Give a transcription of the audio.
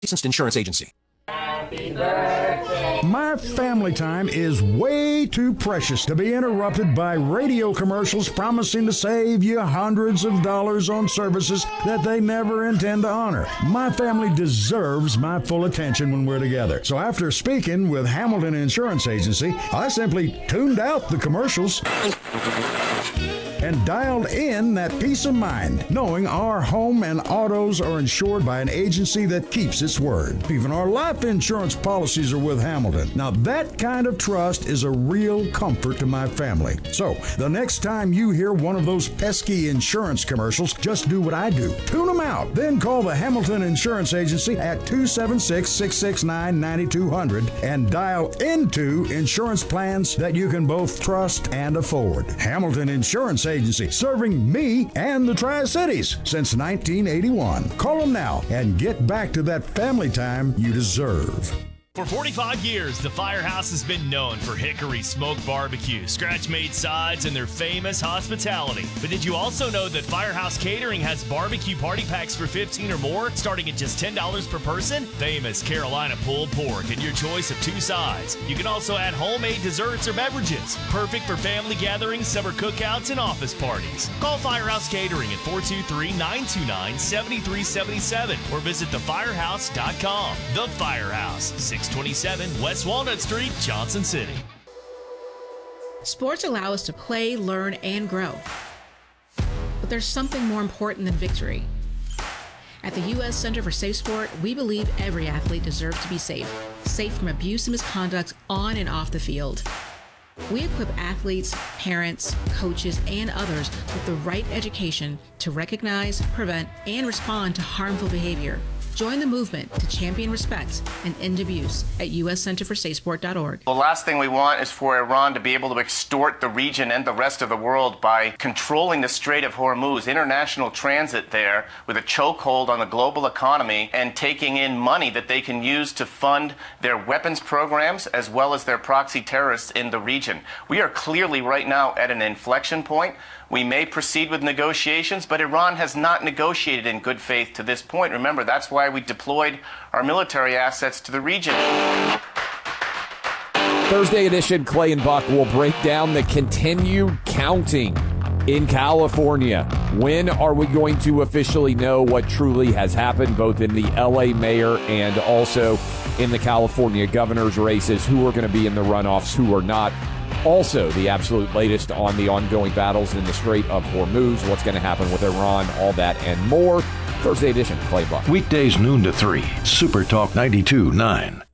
Licensed insurance agency. My family time is way too precious to be interrupted by radio commercials promising to save you hundreds of dollars on services that they never intend to honor. My family deserves my full attention when we're together. So after speaking with Hamilton Insurance Agency, I simply tuned out the commercials and dialed in that peace of mind, knowing our home and autos are insured by an agency that keeps its word. Even our life insurance policies are with Hamilton. Now, that kind of trust is a real comfort to my family. So, the next time you hear one of those pesky insurance commercials, just do what I do. Tune them out. Then call the Hamilton Insurance Agency at 276-669-9200 and dial into insurance plans that you can both trust and afford. Hamilton Insurance Agency, serving me and the Tri-Cities since 1981. Call them now and get back to that family time you deserve. For 45 years, the Firehouse has been known for Hickory smoked barbecue, scratch-made sides, and their famous hospitality. But did you also know that Firehouse Catering has barbecue party packs for 15 or more, starting at just $10 per person? Famous Carolina pulled pork and your choice of 2 sides. You can also add homemade desserts or beverages. Perfect for family gatherings, summer cookouts, and office parties. Call Firehouse Catering at 423-929-7377 or visit thefirehouse.com. The Firehouse, 627 West Walnut Street, Johnson City. Sports allow us to play, learn, and grow. But there's something more important than victory. At the U.S. Center for Safe Sport, we believe every athlete deserves to be safe. Safe from abuse and misconduct on and off the field. We equip athletes, parents, coaches, and others with the right education to recognize, prevent, and respond to harmful behavior. Join the movement to champion respect and end abuse at uscenterforsafesport.org. The last thing we want is for Iran to be able to extort the region and the rest of the world by controlling the Strait of Hormuz, international transit there, with a chokehold on the global economy and taking in money that they can use to fund their weapons programs as well as their proxy terrorists in the region. We are clearly right now at an inflection point. We may proceed with negotiations, but Iran has not negotiated in good faith to this point. Remember, that's why we deployed our military assets to the region. Thursday edition, Clay and Buck will break down the continued counting in California. When are we going to officially know what truly has happened, both in the LA mayor and also in the California governor's races? Who are going to be in the runoffs, who are not? Also, the absolute latest on the ongoing battles in the Strait of Hormuz, what's going to happen with Iran, all that and more. Thursday edition, Clay Buck. Weekdays noon to 3, Super Talk 92.9.